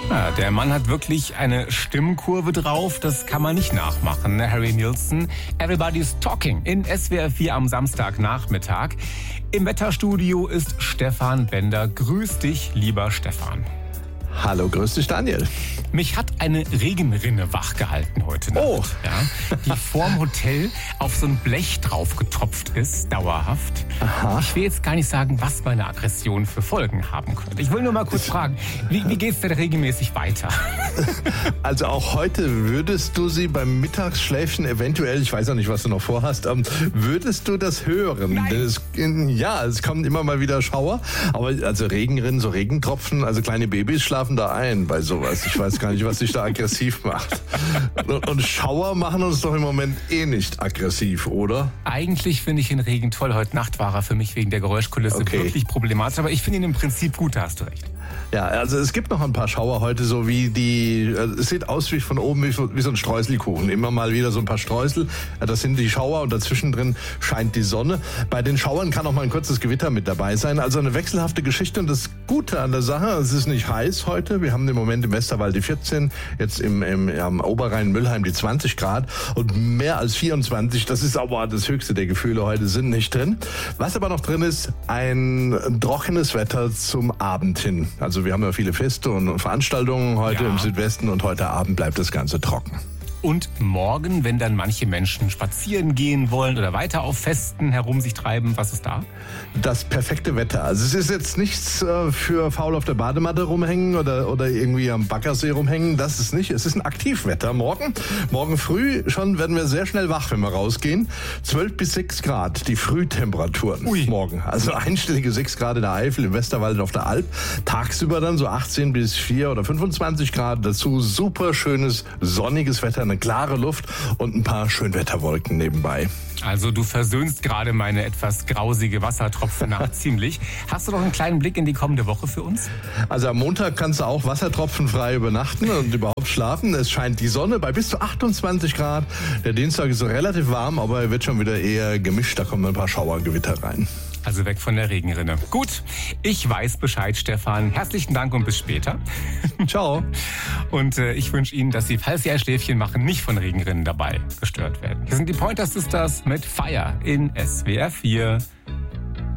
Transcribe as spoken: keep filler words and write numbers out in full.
Ja, der Mann hat wirklich eine Stimmkurve drauf, das kann man nicht nachmachen, ne? Harry Nilsson. Everybody's Talking in S W R vier am Samstagnachmittag. Im Wetterstudio ist Stefan Bender. Grüß dich, lieber Stefan. Hallo, grüß dich, Daniel. Mich hat eine Regenrinne wachgehalten heute Nacht. Oh. Ja, die vorm Hotel auf so ein Blech drauf getopft ist, dauerhaft. Aha. Ich will jetzt gar nicht sagen, was meine Aggression für Folgen haben könnte. Ich will nur mal kurz fragen, wie, wie geht's denn regelmäßig weiter? Also auch heute würdest du sie beim Mittagsschläfchen eventuell, ich weiß auch nicht, was du noch vorhast, ähm, würdest du das hören? Nein. Denn es, ja, es kommen immer mal wieder Schauer, aber also Regenrinnen, so Regentropfen, also kleine Babys schlafen da ein bei sowas. Ich weiß gar nicht, was dich da aggressiv macht. Und, und Schauer machen uns doch im Moment eh nicht aggressiv, oder? Eigentlich finde ich den Regen toll. Heute Nacht war er für mich wegen der Geräuschkulisse Okay. wirklich problematisch. Aber ich finde ihn im Prinzip gut, da hast du recht. Ja, also es gibt noch ein paar Schauer heute, so wie die, es sieht aus wie von oben wie, wie so ein Streuselkuchen. Immer mal wieder so ein paar Streusel. Das sind die Schauer und dazwischen drin scheint die Sonne. Bei den Schauern kann auch mal ein kurzes Gewitter mit dabei sein. Also eine wechselhafte Geschichte. Und das Gute an der Sache, es ist nicht heiß heute. Wir haben im Moment im Westerwald die vierzehn, jetzt im, im, ja, am Oberrhein-Müllheim die zwanzig Grad und mehr als vierundzwanzig. Das ist aber das höchste der Gefühle heute sind nicht drin. Was aber noch drin ist, ein trockenes Wetter zum Abend hin. Also wir haben ja viele Feste und Veranstaltungen heute Ja. im Südwesten und heute Abend bleibt das Ganze trocken. Und morgen, wenn dann manche Menschen spazieren gehen wollen oder weiter auf Festen herum sich treiben, was ist da? Das perfekte Wetter. Also es ist jetzt nichts äh, für faul auf der Badematte rumhängen oder, oder irgendwie am Baggersee rumhängen. Das ist nicht. Es ist ein Aktivwetter morgen. Morgen früh schon werden wir sehr schnell wach, wenn wir rausgehen. zwölf bis sechs Grad, die Frühtemperaturen Ui. morgen. Also einstellige sechs Grad in der Eifel, im Westerwald und auf der Alp. Tagsüber dann so achtzehn bis vier oder fünfundzwanzig Grad. Dazu super schönes, sonniges Wetter, eine klare Luft und ein paar Schönwetterwolken nebenbei. Also du versöhnst gerade meine etwas grausige Wassertropfennacht ziemlich. Hast du noch einen kleinen Blick in die kommende Woche für uns? Also am Montag kannst du auch wassertropfenfrei übernachten und überhaupt schlafen. Es scheint die Sonne bei bis zu achtundzwanzig Grad. Der Dienstag ist relativ warm, aber er wird schon wieder eher gemischt. Da kommen ein paar Schauergewitter rein. Also weg von der Regenrinne. Gut, ich weiß Bescheid, Stefan. Herzlichen Dank und bis später. Ciao. Und äh, ich wünsche Ihnen, dass Sie, falls Sie ein Schläfchen machen, nicht von Regenrinnen dabei gestört werden. Hier sind die Pointer Sisters mit Fire in S W R vier.